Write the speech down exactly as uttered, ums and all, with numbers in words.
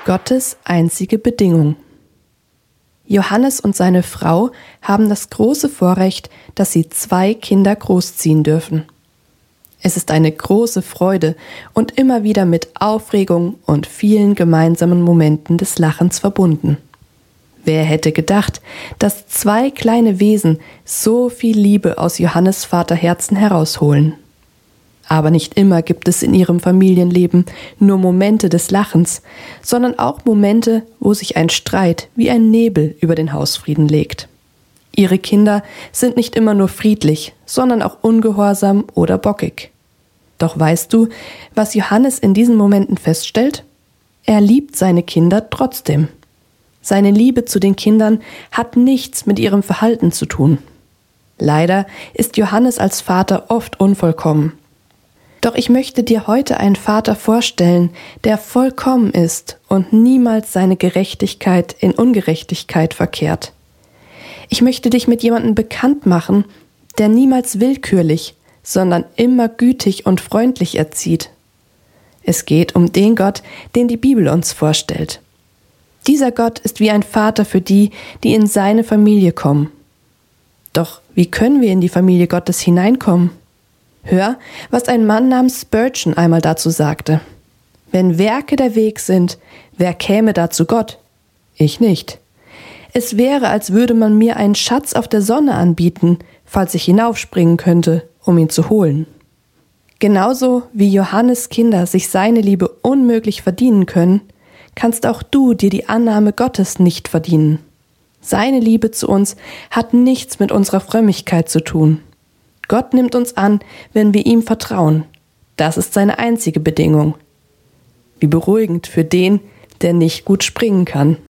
Gottes einzige Bedingung. Johannes und seine Frau haben das große Vorrecht, dass sie zwei Kinder großziehen dürfen. Es ist eine große Freude und immer wieder mit Aufregung und vielen gemeinsamen Momenten des Lachens verbunden. Wer hätte gedacht, dass zwei kleine Wesen so viel Liebe aus Johannes Vaterherzen herausholen? Aber nicht immer gibt es in ihrem Familienleben nur Momente des Lachens, sondern auch Momente, wo sich ein Streit wie ein Nebel über den Hausfrieden legt. Ihre Kinder sind nicht immer nur friedlich, sondern auch ungehorsam oder bockig. Doch weißt du, was Johannes in diesen Momenten feststellt? Er liebt seine Kinder trotzdem. Seine Liebe zu den Kindern hat nichts mit ihrem Verhalten zu tun. Leider ist Johannes als Vater oft unvollkommen. Doch ich möchte dir heute einen Vater vorstellen, der vollkommen ist und niemals seine Gerechtigkeit in Ungerechtigkeit verkehrt. Ich möchte dich mit jemandem bekannt machen, der niemals willkürlich, sondern immer gütig und freundlich erzieht. Es geht um den Gott, den die Bibel uns vorstellt. Dieser Gott ist wie ein Vater für die, die in seine Familie kommen. Doch wie können wir in die Familie Gottes hineinkommen? Hör, was ein Mann namens Spurgeon einmal dazu sagte. Wenn Werke der Weg sind, wer käme da zu Gott? Ich nicht. Es wäre, als würde man mir einen Schatz auf der Sonne anbieten, falls ich hinaufspringen könnte, um ihn zu holen. Genauso wie Johannes Kinder sich seine Liebe unmöglich verdienen können, kannst auch du dir die Annahme Gottes nicht verdienen. Seine Liebe zu uns hat nichts mit unserer Frömmigkeit zu tun. Gott nimmt uns an, wenn wir ihm vertrauen. Das ist seine einzige Bedingung. Wie beruhigend für den, der nicht gut springen kann.